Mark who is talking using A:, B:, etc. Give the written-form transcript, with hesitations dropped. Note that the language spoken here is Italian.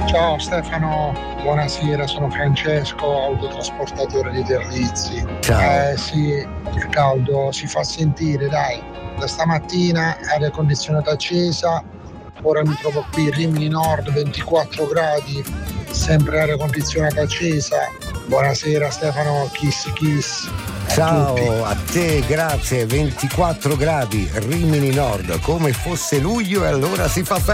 A: Ciao Stefano, buonasera, sono Francesco, autotrasportatore di Terlizzi.
B: Ciao.
A: Sì, il caldo si fa sentire, dai. Da stamattina aria condizionata accesa, ora mi trovo qui Rimini Nord, 24 gradi, sempre aria condizionata accesa. Buonasera Stefano, kiss kiss.
B: Ciao a te, grazie. 24 gradi, Rimini Nord, come fosse luglio e allora si fa festa.